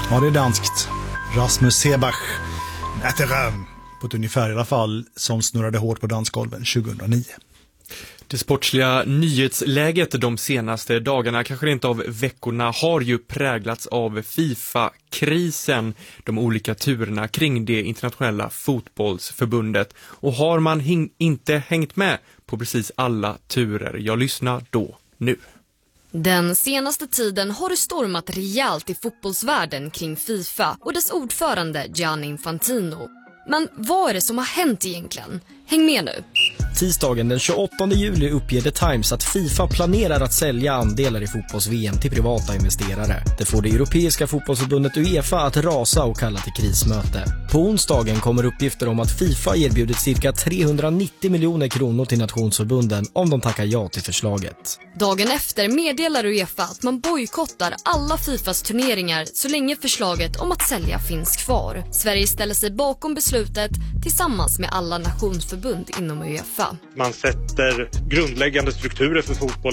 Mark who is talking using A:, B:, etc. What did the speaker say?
A: Ja, det är danskt. Rasmus Sebach, Nätteröm, på ett ungefär i alla fall, som snurrade hårt på dansgolven 2009.
B: Det sportsliga nyhetsläget de senaste dagarna, kanske rent av veckorna, har ju präglats av FIFA-krisen, de olika turerna kring det internationella fotbollsförbundet. Och har man inte hängt med på precis alla turer, jag lyssnar då nu.
C: Den senaste tiden har det stormat rejält i fotbollsvärlden kring FIFA och dess ordförande Gianni Infantino. Men vad är det som har hänt egentligen? Häng med nu.
D: Tisdagen den 28 juli uppger The Times att FIFA planerar att sälja andelar i fotbolls-VM till privata investerare. Det får det europeiska fotbollsförbundet UEFA att rasa och kalla till krismöte. På onsdagen kommer uppgifter om att FIFA erbjudit cirka 390 miljoner kronor till nationsförbunden om de tackar ja till förslaget.
C: Dagen efter meddelar UEFA att man bojkottar alla FIFAs turneringar så länge förslaget om att sälja finns kvar. Sverige ställer sig bakom beslutet tillsammans med alla nationsförbund inom UEFA.
E: Man sätter grundläggande strukturer för fotboll.